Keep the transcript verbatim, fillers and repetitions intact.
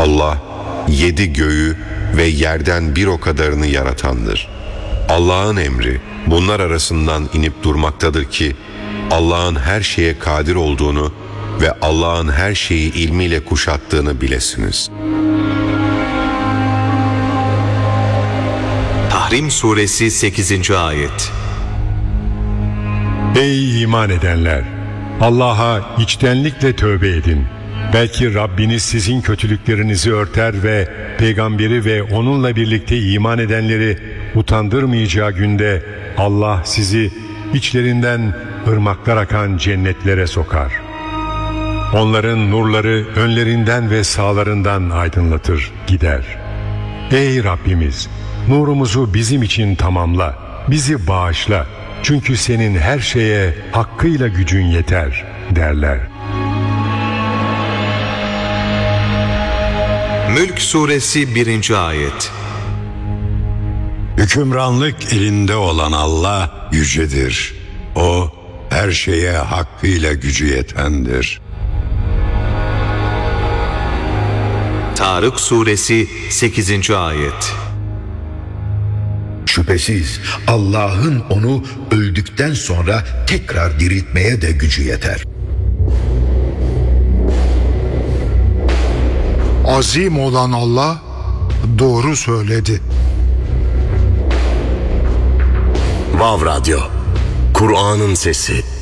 Allah yedi göğü ve yerden bir o kadarını yaratandır. Allah'ın emri bunlar arasından inip durmaktadır ki Allah'ın her şeye kadir olduğunu ve Allah'ın her şeyi ilmiyle kuşattığını bilesiniz. Tahrim Suresi sekizinci Ayet. Ey iman edenler! Allah'a içtenlikle tövbe edin. Belki Rabbiniz sizin kötülüklerinizi örter ve peygamberi ve onunla birlikte iman edenleri utandırmayacağı günde Allah sizi içlerinden ırmaklar akan cennetlere sokar. Onların nurları önlerinden ve sağlarından aydınlatır gider. Ey Rabbimiz! Nurumuzu bizim için tamamla, bizi bağışla. Çünkü senin her şeye hakkıyla gücün yeter derler. Mülk Suresi birinci Ayet. Hükümranlık elinde olan Allah yücedir. O her şeye hakkıyla gücü yetendir. Tarık Suresi sekizinci Ayet. Şüphesiz Allah'ın onu öldükten sonra tekrar diriltmeye de gücü yeter. Azim olan Allah doğru söyledi. Vav Radyo, Kur'an'ın sesi.